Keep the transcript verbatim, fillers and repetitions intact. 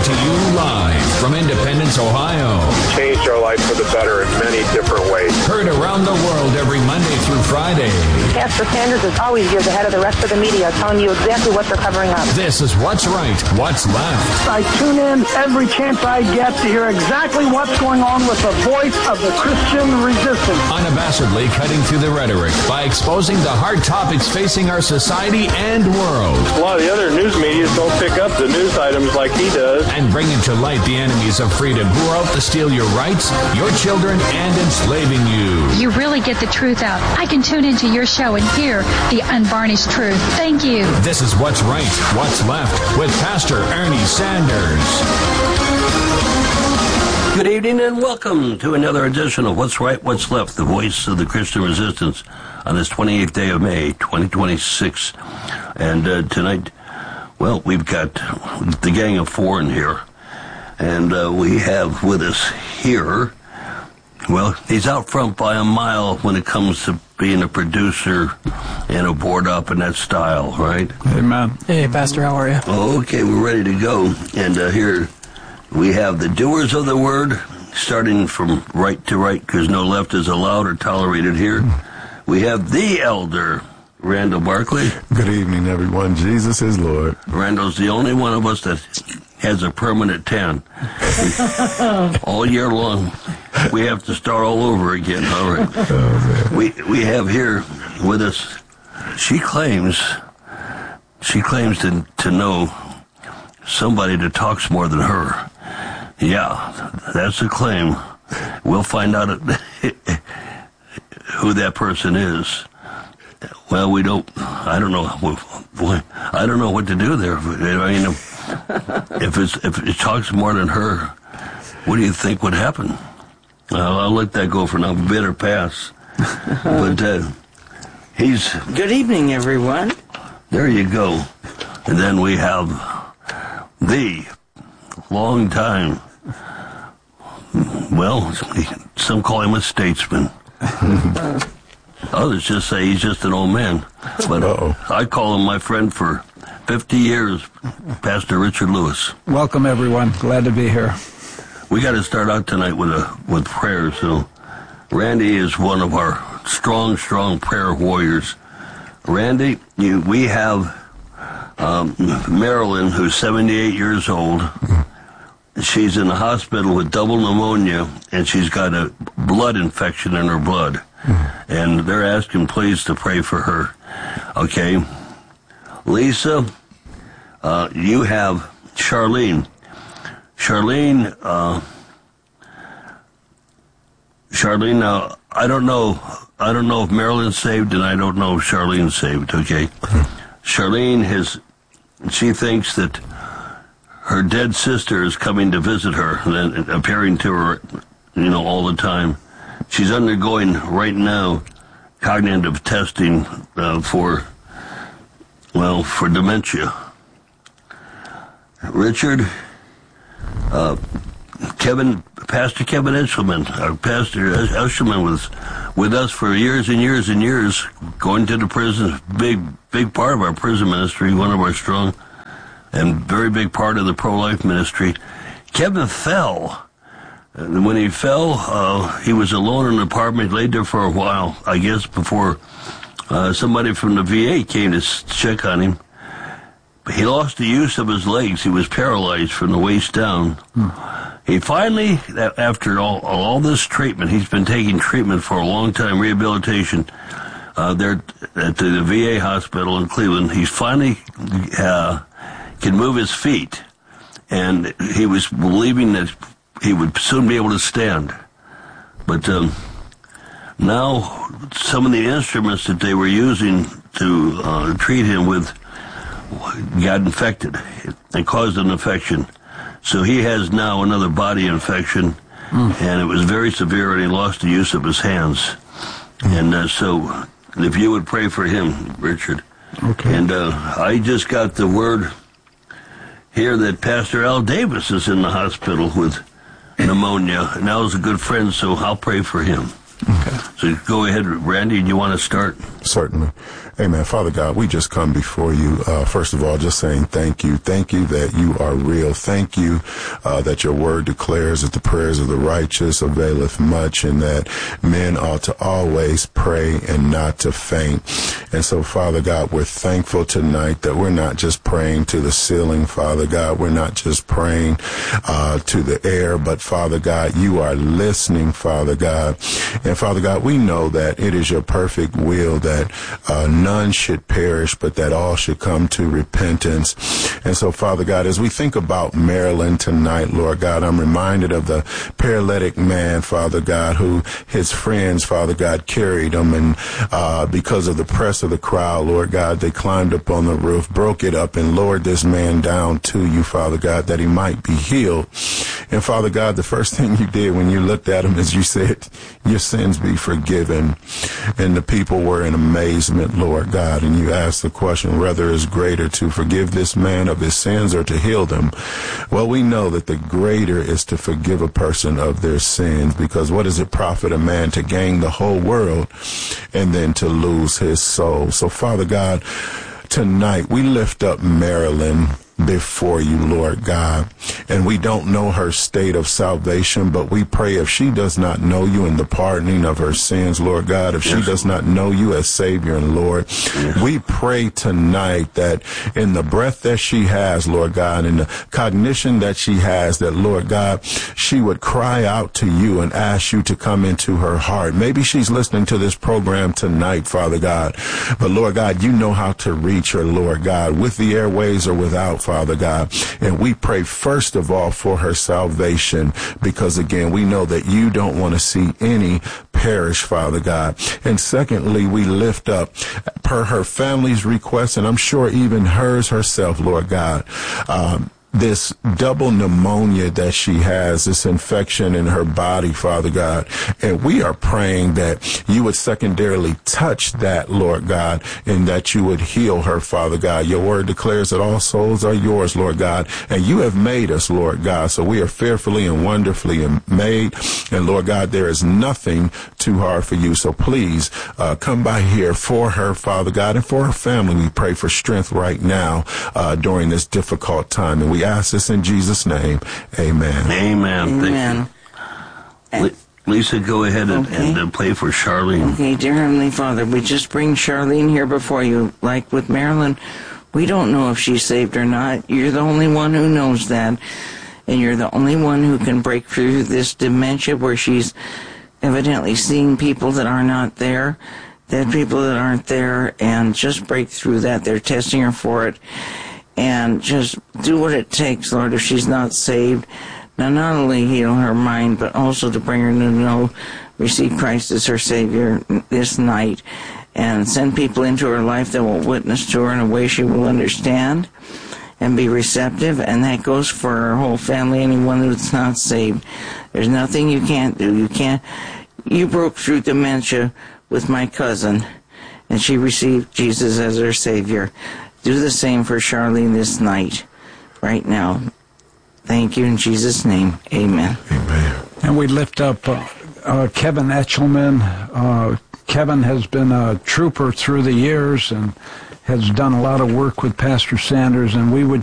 to you live from Independence, Ohio. Changed our life for the better in many different ways. Heard around the world every Monday through Friday. Pastor Sanders is always years ahead of the rest of the media, telling you exactly what they're covering up. This is What's Right, What's Left. I tune in every chance I get to hear exactly what's going on with the voice of the Christian resistance. Unabashedly cutting through the rhetoric by exposing the hard topics facing our society and world. A lot of the other news media don't pick up the news items like he does. And bringing to light the enemies of freedom who are out to steal your rights, your children, and enslaving you. You really get the truth out. I can tune into your show and hear the unvarnished truth. Thank you. This is What's Right, What's Left with Pastor Ernie Sanders. Good evening and welcome to another edition of What's Right, What's Left, the voice of the Christian resistance on this twenty-eighth day of May, twenty twenty-six. And uh, tonight, well, we've got the Gang of Four in here. And uh, we have with us here, well, he's out front by a mile when it comes to being a producer and a board up in that style, right? Amen. Hey, Pastor, how are you? Okay, we're ready to go. And uh, here we have the doers of the word, starting from right to right, because no left is allowed or tolerated here. We have the elder, Randall Barkley. Good evening, everyone. Jesus is Lord. Randall's the only one of us that has a permanent tan. All year long, we have to start all over again. All right. Oh, we we have here with us. She claims she claims to to know somebody that talks more than her. Yeah, that's a claim. We'll find out who that person is. Well, we don't. I don't know. I don't know what to do there. I mean, if it's if it talks more than her, what do you think would happen? I'll, I'll let that go for now. Better pass. But uh, he's. Good evening, everyone. There you go. And then we have the long time. Well, some call him a statesman. Others just say he's just an old man. But Uh-oh. I call him my friend for fifty years, Pastor Richard Lewis. Welcome, everyone. Glad to be here. We got to start out tonight with a with prayer. So, Randy is one of our strong, strong prayer warriors. Randy, you, we have um, Marilyn, who's seventy-eight years old. She's in the hospital with double pneumonia, and she's got a blood infection in her blood. And they're asking, please, to pray for her. Okay. Lisa, uh, you have Charlene. Charlene, uh, Charlene, uh, I don't know, I don't know if Marilyn's saved, and I don't know if Charlene's saved, okay? Charlene has, she thinks that her dead sister is coming to visit her, and appearing to her, you know, all the time. She's undergoing right now cognitive testing uh, for, well, for dementia. Richard, uh, Kevin, Pastor Kevin Eshelman, our Pastor Eshelman was with us for years and years and years, going to the prison, big, big part of our prison ministry, one of our strong and very big part of the pro-life ministry. Kevin fell. And when he fell, uh, he was alone in an apartment, laid there for a while, I guess, before uh, somebody from the V A came to check on him. He lost the use of his legs. He was paralyzed from the waist down. Hmm. He finally, after all, all this treatment, he's been taking treatment for a long time, rehabilitation, uh, there at the V A hospital in Cleveland. He's finally uh, can move his feet, and he was believing that he would soon be able to stand. But um, now some of the instruments that they were using to uh, treat him with got infected and caused an infection. So he has now another body infection, mm. and it was very severe, and he lost the use of his hands. Mm. And uh, so if you would pray for him, Richard. Okay. And uh, I just got the word here that Pastor Al Davis is in the hospital with pneumonia. And Al's a good friend, so I'll pray for him. Okay. So go ahead, Randy. Do you want to start? Certainly. Amen. Father God, we just come before you, uh, first of all, just saying thank you. Thank you that you are real. Thank you uh, that your word declares that the prayers of the righteous availeth much, and that men ought to always pray and not to faint. And so, Father God, we're thankful tonight that we're not just praying to the ceiling, Father God. We're not just praying uh, to the air, but, Father God, you are listening, Father God. And, Father God, we know that it is your perfect will that uh, none should perish, but that all should come to repentance. And so, Father God, as we think about Maryland tonight, Lord God, I'm reminded of the paralytic man, Father God, who his friends, Father God, carried him. And uh, because of the press of the crowd, Lord God, they climbed up on the roof, broke it up, and lowered this man down to you, Father God, that he might be healed. And, Father God, the first thing you did when you looked at him is you said, your sins be forgiven. And the people were in amazement, Lord God, and you asked the question, whether it's greater to forgive this man of his sins or to heal them. Well, we know that the greater is to forgive a person of their sins, because what does it profit a man to gain the whole world and then to lose his soul? So, Father God, tonight we lift up Marilyn before you, Lord God. And we don't know her state of salvation, but we pray if she does not know you in the pardoning of her sins, Lord God, if yes. she does not know you as Savior and Lord, yes. we pray tonight that in the breath that she has, Lord God, in the cognition that she has, that, Lord God, she would cry out to you and ask you to come into her heart. Maybe she's listening to this program tonight, Father God, but, Lord God, you know how to reach her, Lord God, with the airways or without, Father God. And we pray first of all for her salvation, because again, we know that you don't want to see any perish, Father God. And secondly, we lift up per her family's request, and I'm sure even hers herself, Lord God, um, this double pneumonia that she has, this infection in her body, Father God. And we are praying that you would secondarily touch that, Lord God, and that you would heal her, Father God. Your word declares that all souls are yours, Lord God, and you have made us, Lord God. So we are fearfully and wonderfully made. And Lord God, there is nothing too hard for you. So please uh, come by here for her, Father God, and for her family. We pray for strength right now uh, during this difficult time. And we ask this in Jesus' name. Amen. Amen. Amen. Thank you. Lisa, go ahead and, okay. and uh, play for Charlene. Okay, dear Heavenly Father, we just bring Charlene here before you. Like with Marilyn, we don't know if she's saved or not. You're the only one who knows that. And you're the only one who can break through this dementia where she's evidently seeing people that are not there, dead people that aren't there, and just break through that. They're testing her for it. And just do what it takes, Lord, if she's not saved. Now, not only heal her mind, but also to bring her to know, receive Christ as her Savior this night. And send people into her life that will witness to her in a way she will understand and be receptive. And that goes for her whole family, anyone that's not saved. There's nothing you can't do. You can't. You broke through dementia with my cousin, and she received Jesus as her Savior. Do the same for Charlene this night, right now. Thank you in Jesus' name. Amen. Amen. And we lift up uh, uh, Kevin Etchelman. Uh, Kevin has been a trooper through the years and has done a lot of work with Pastor Sanders, and we would